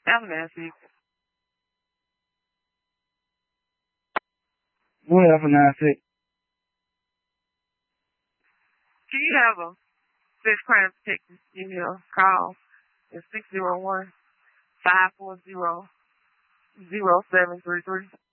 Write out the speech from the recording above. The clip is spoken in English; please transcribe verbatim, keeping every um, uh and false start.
Have a nasty. What have a nasty? Can you have a fish crime detective give me a call? It's six zero one, five four zero, zero seven three three.